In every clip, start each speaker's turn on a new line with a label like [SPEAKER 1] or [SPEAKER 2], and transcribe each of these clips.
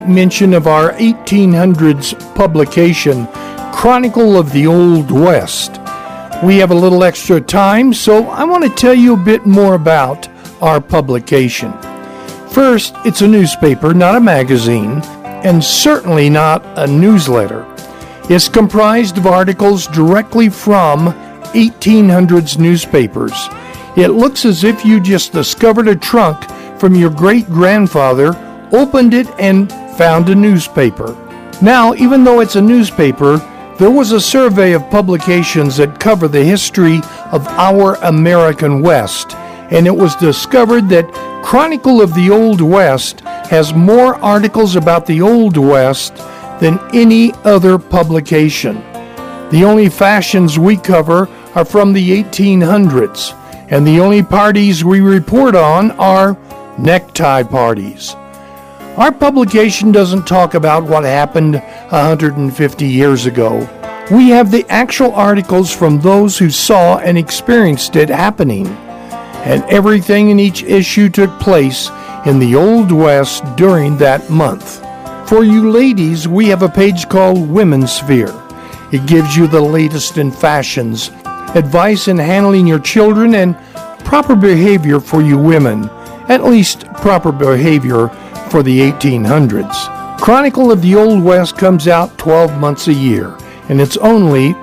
[SPEAKER 1] mention of our 1800s publication, Chronicle of the Old West. We have a little extra time, so I want to tell you a bit more about our publication. First, it's a newspaper, not a magazine, and certainly not a newsletter. It's comprised of articles directly from 1800s newspapers. It looks as if you just discovered a trunk from your great-grandfather, opened it, and found a newspaper. Now, even though it's a newspaper, there was a survey of publications that cover the history of our American West, and it was discovered that Chronicle of the Old West has more articles about the Old West than any other publication. The only fashions we cover are from the 1800s, and the only parties we report on are necktie parties. Our publication doesn't talk about what happened 150 years ago. We have the actual articles from those who saw and experienced it happening. And everything in each issue took place in the Old West during that month. For you ladies, we have a page called Women's Sphere. It gives you the latest in fashions, advice in handling your children, and proper behavior for you women, at least proper behavior for the 1800s. Chronicle of the Old West comes out 12 months a year, and it's only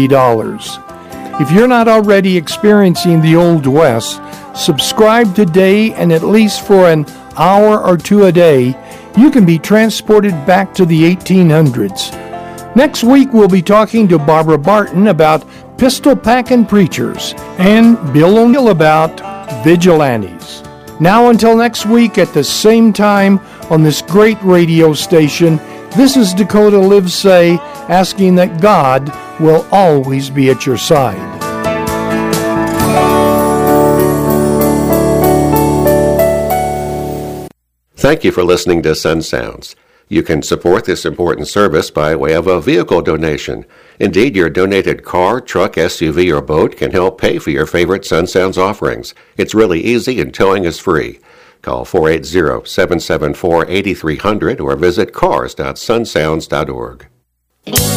[SPEAKER 1] $30. If you're not already experiencing the Old West, subscribe today, and at least for an hour or two a day, you can be transported back to the 1800s. Next week, we'll be talking to Barbara Barton about pistol-packing preachers and Bill O'Neill about vigilantes. Now until next week at the same time on this great radio station, this is Dakota Livesay asking that God will always be at your side.
[SPEAKER 2] Thank you for listening to Sun Sounds. You can support this important service by way of a vehicle donation. Indeed, your donated car, truck, SUV, or boat can help pay for your favorite Sun Sounds offerings. It's really easy and towing is free. Call 480-774-8300 or visit cars.sunsounds.org.